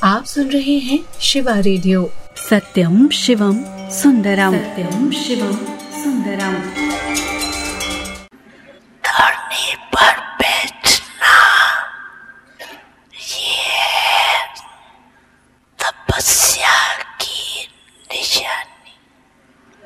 आप सुन रहे हैं शिवा रेडियो। सत्यम शिवम सुंदरम, सत्यम शिवम सुंदरम। धरनी पर